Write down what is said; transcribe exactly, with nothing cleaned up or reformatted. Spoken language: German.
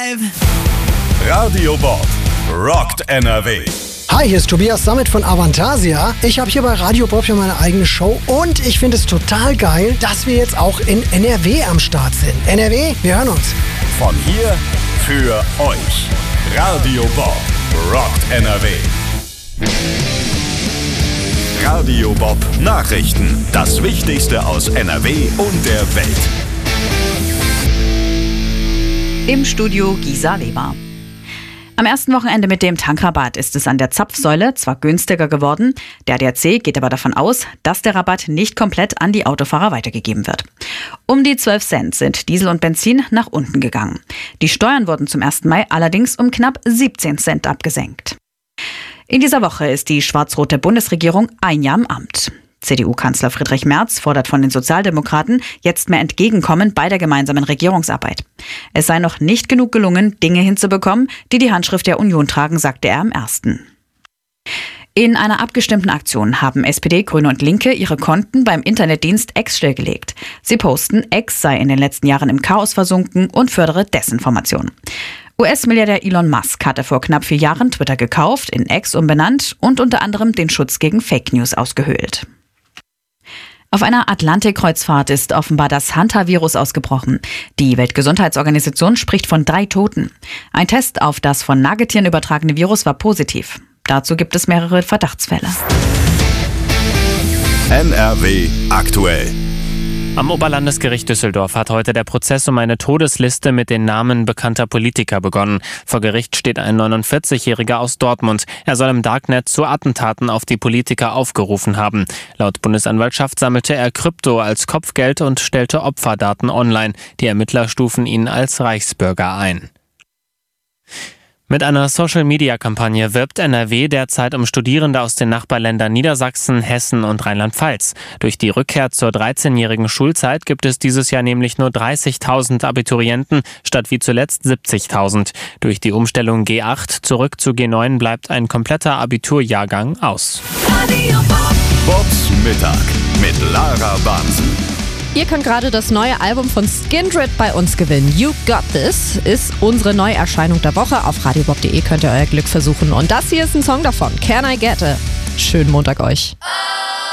Live. Radio Bob rockt N R W. Hi, hier ist Tobias Sammet von Avantasia. Ich habe hier bei Radio Bob ja meine eigene Show und ich finde es total geil, dass wir jetzt auch in N R W am Start sind. N R W, wir hören uns. Von hier für euch. Radio Bob rockt N R W. Radio Bob Nachrichten. Das Wichtigste aus N R W und der Welt. Im Studio Gisa Leber. Am ersten Wochenende mit dem Tankrabatt ist es an der Zapfsäule zwar günstiger geworden, der A D A C geht aber davon aus, dass der Rabatt nicht komplett an die Autofahrer weitergegeben wird. Um die zwölf Cent sind Diesel und Benzin nach unten gegangen. Die Steuern wurden zum ersten Mai allerdings um knapp siebzehn Cent abgesenkt. In dieser Woche ist die schwarz-rote Bundesregierung ein Jahr im Amt. C D U-Kanzler Friedrich Merz fordert von den Sozialdemokraten jetzt mehr Entgegenkommen bei der gemeinsamen Regierungsarbeit. Es sei noch nicht genug gelungen, Dinge hinzubekommen, die die Handschrift der Union tragen, sagte er am ersten In einer abgestimmten Aktion haben S P D, Grüne und Linke ihre Konten beim Internetdienst X stillgelegt. Sie posten, X sei in den letzten Jahren im Chaos versunken und fördere Desinformation. U S-Milliardär Elon Musk hatte vor knapp vier Jahren Twitter gekauft, in X umbenannt und unter anderem den Schutz gegen Fake News ausgehöhlt. Auf einer Atlantik-Kreuzfahrt ist offenbar das Hantavirus ausgebrochen. Die Weltgesundheitsorganisation spricht von drei Toten. Ein Test auf das von Nagetieren übertragene Virus war positiv. Dazu gibt es mehrere Verdachtsfälle. N R W aktuell. Am Oberlandesgericht Düsseldorf hat heute der Prozess um eine Todesliste mit den Namen bekannter Politiker begonnen. Vor Gericht steht ein neunundvierzigjähriger aus Dortmund. Er soll im Darknet zu Attentaten auf die Politiker aufgerufen haben. Laut Bundesanwaltschaft sammelte er Krypto als Kopfgeld und stellte Opferdaten online. Die Ermittler stufen ihn als Reichsbürger ein. Mit einer Social-Media-Kampagne wirbt N R W derzeit um Studierende aus den Nachbarländern Niedersachsen, Hessen und Rheinland-Pfalz. Durch die Rückkehr zur dreizehnjährigen Schulzeit gibt es dieses Jahr nämlich nur dreißigtausend Abiturienten statt wie zuletzt siebzigtausend. Durch die Umstellung G acht zurück zu G neun bleibt ein kompletter Abiturjahrgang aus. Bobs Mittag mit Lara Bansen. Ihr könnt gerade das neue Album von Skindred bei uns gewinnen. You Got This ist unsere Neuerscheinung der Woche. Auf radiobob punkt de könnt ihr euer Glück versuchen. Und das hier ist ein Song davon. Can I Get It? Schönen Montag euch.